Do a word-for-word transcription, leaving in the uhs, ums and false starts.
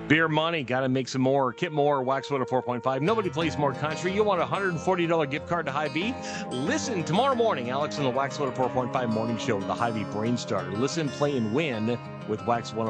Beer money, got to make some more. Kit Moore, Wax one oh four point five. Nobody plays more country. You want a one hundred forty dollars gift card to Hy-Vee? Listen tomorrow morning, Alex and the Wax one oh four point five morning show, the Hy-Vee Brain Starter. Listen, play, and win with Wax one oh four point five.